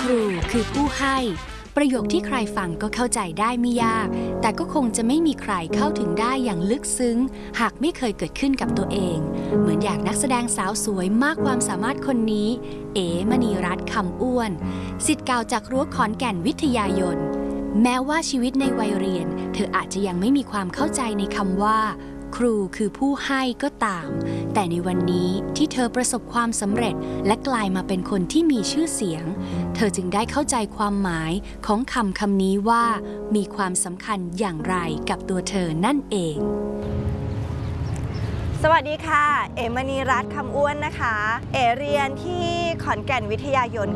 รูคือผู้ให้ประโยคที่ใครฟังก็เข้าใจได้ไม่ยากแต่ก็คงจะไม่มีใครเข้าถึงได้อย่างลึกซึ้งหากไม่เคยเกิดขึ้นกับตัวเองเหมือนอย่างนักแสดงสาวสวยมากความสามารถคนนี้เอ๋มณีรัตน์คำอ้วนศิษย์เก่าจากรั้วขอนแก่นวิทยายนแม้ว่าชีวิตในวัยเรียนเธออาจจะยังไม่มีความเข้าใจในคำว่าครูคือผู้ให้ก็ตามแต่ในวันนี้ที่เธอประสบความสำเร็จและกลายมาเป็นคนที่มีชื่อเสียงเธอจึงได้เข้าใจความหมายของคำนี้ว่ามีความสำคัญอย่างไรกับตัวเธอนั่นเองสวัสดีค่ะเอ๋มณีรัตน์คำอ้วนนะคะเอ๋เรียนที่ขอนแก่นวิทยายน